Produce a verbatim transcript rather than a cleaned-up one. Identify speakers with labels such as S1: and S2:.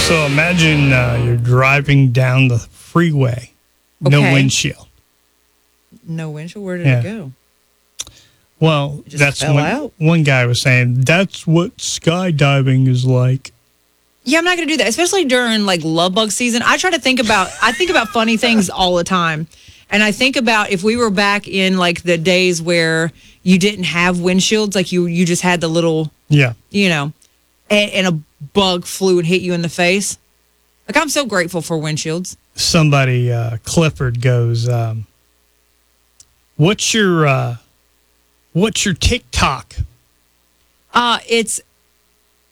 S1: So imagine uh, you're driving down the freeway, no
S2: Okay.
S1: windshield.
S2: No windshield. Where did
S1: Yeah.
S2: it go?
S1: Well,
S2: It just
S1: that's
S2: fell
S1: when
S2: out?
S1: one guy was saying that's what skydiving is like.
S2: Yeah, I'm not going to do that, especially during like love bug season. I try to think about, I think about funny things all the time. And I think about if we were back in like the days where you didn't have windshields, like you, you just had the little,
S1: Yeah.
S2: you know, and, and a bug flew and hit you in the face. Like, I'm so grateful for windshields.
S1: Somebody, uh, Clifford goes, um, what's your, uh, what's your TikTok?
S2: Uh, it's